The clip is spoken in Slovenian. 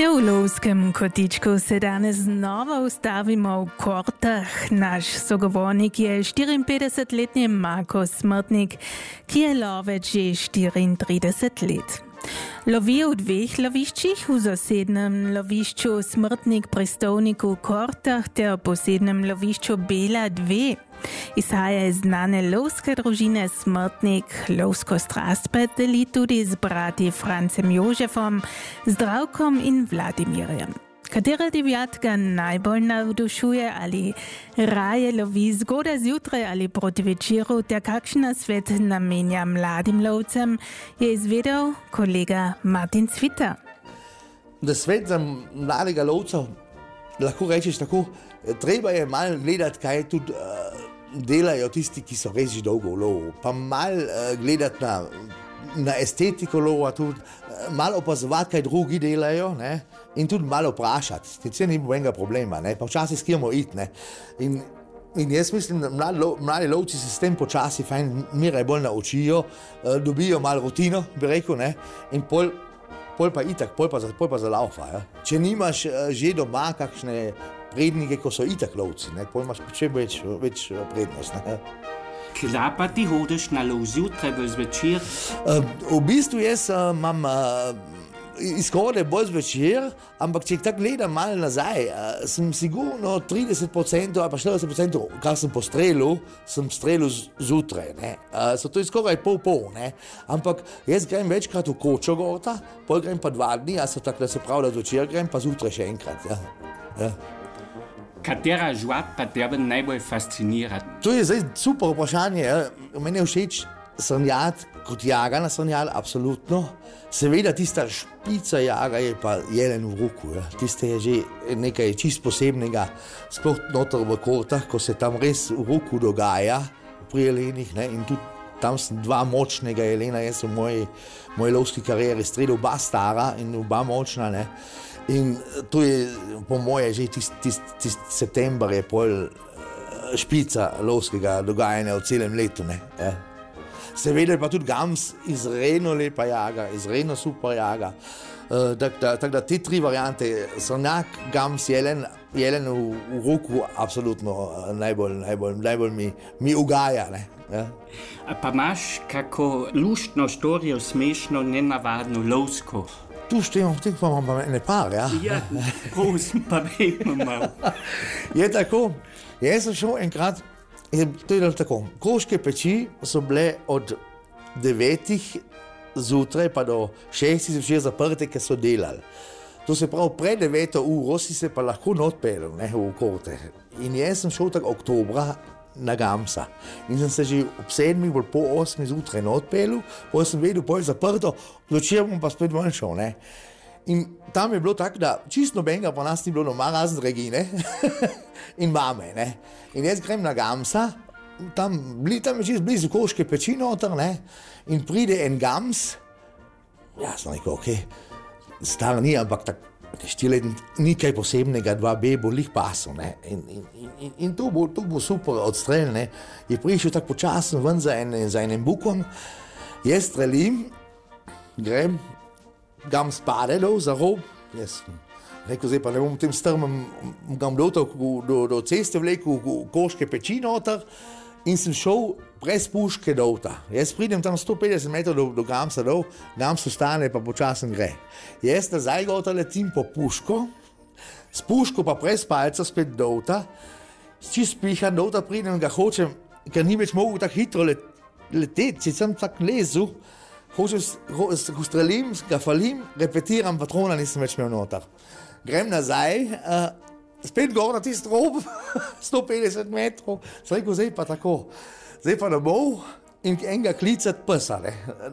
V lovskem kotičku se danes znova ustavimo v Kortah. Naš sogovornik je 54-letni Marko Smrtnik, ki je lovec že 34 let. Lovi v dveh loviščih, v zasednem lovišču Smrtnik pri Stovniku v Kortah ter posebnem lovišču Bela 2. Izhaja iz znane lovske družine Smrtnik. Lovsko strast pa deli tudi z brati Francem Jožefom, Zdravkom in Vladimirjem. Katera divjatka najbolj navdušuje ali raje lovi zgodaj zjutraj ali proti večeru, ter kakšen svet namenja mladim lovcem, je izvedel kolega Martin Cvita. Da svet za mladega lovca, lahko rečeš tako, treba je malo gledati, kaj tudi delajo tisti, ki so res že dolgo v lovu, pa malo gledati na estetiko lova, tudi malo opazovati, kaj drugi delajo, ne? In tudi malo vprašati. Sicer ni nobenega problema, ne? Pa včasih skijemo iti. Ne? In jaz mislim, da mladi lovci se s tem počasi fajn miraj bolj naučijo, dobijo malo rutino, bi rekel, ne? In pol pa itak, pol pa zalaufa. Ja? Če nimaš že doma kakšne prednike, ko so itak lovci, ne? Pol imaš še več prednost. Ne? Kdaj pa ti hodiš na lov zjutraj, bolj zvečer? V bistvu jaz imam izhode bolj zvečer, ampak če tako gledam malo nazaj, sem sigurno 30% ali pa 40%, kar sem postrelil, sem strelil zjutraj. So to je skoraj pol, ne? Ampak jaz grem večkrat v kočo gorta, pol grem pa 2 dni, a so tako, da se pravi, da zvečer grem pa zjutraj še enkrat. Ja. Katera žvat pa tebe najbolj fascinira? To je zdaj super vprašanje. Meni je všeč srnjad kot jaga na srnjad, absolutno. Seveda tista špica jaga je pa jelen v roku. Ja. Tiste je že nekaj čist posebnega, sploh noter v Kortah, ko se tam res v roku dogaja pri jelenih. Ne? In tudi tam sem 2 močnega jelena, jaz sem v moji lovski karieri strelil 2 stara in 2 močna. Ne? In to je po moje že tisti september je pol špica lovskega dogajanja v celem letu. Ne? Ja. Seveda pa tudi gams izredno lepa jaga, izredno super jaga. Tako da te 3 variante, srnjak, gams, jelen v roku absolutno najbolj mi ugaja. Ne? Ja. Pa imaš kako luštno štorijo, smešno, nenavadno, lovsko? Tu štejemo, v tem pa imam pa ene par, ja? Ja, prosim, pa vejmo malo. Je tako, jaz sem šel enkrat, to je tako, Koške peči so bile od 9 zjutraj pa do 6 zvečer zaprte, ker so delali. To se pravi, pred 9 uro si se pa lahko odpeljal v Korte. In jaz sem šel tako oktobra na gamsa. In sem se že ob 7, bolj po 8 zjutraj odpeljal, potem sem vedel, potem zaprto, večer bom pa spet ven šel. Ne? In tam je bilo tako, da čisto nobenega pa nas ni bilo doma, razen Regine in mame. Ne? In jaz grem na gamsa, tam je čisto blizu Koške peči noter, ne? In pride en gams, ja, sem rekel, ok, star ni, ampak tako, ni kaj posebnega, 2B bo lih pasel. In to bo super odstrel. Ne? Je prišel tako počasen ven za enim bukom, jaz strelim, grem, gam spade za rob, jaz rekel, zdaj pa ne bom v tem strmem gam do ceste vlekel v Koške peči noter in sem šel brez puške dolta. Jaz pridem tam 150 metrov do gamsa dol, gams ostane pa počasen gre. Jaz nazaj gota letim po puško, s puško pa brez palca spet dolta, čist pihan dolta pridem, ga hočem, ker ni več mogel tako hitro leteti, če sem tako lezu, hočem strelim, ga falim, repetiram, patrona nisem več imel noter. Grem nazaj, spet gor na tisti rob, 150 metrov, sem rekel, zdaj pa tako. Zdaj pa ne bo in enega klicati psa.